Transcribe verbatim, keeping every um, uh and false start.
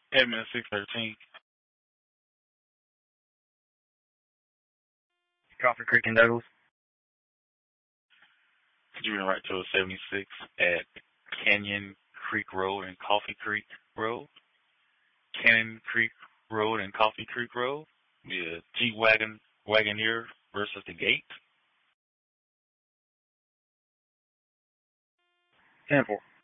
Edmund six thirteen. Coffee Creek and Douglas. You can write to a seventy-six at Canyon Creek Road and Coffee Creek Road. Canyon Creek Road and Coffee Creek Road. The Jeep Wagon Wagoneer versus the Gate. ten four.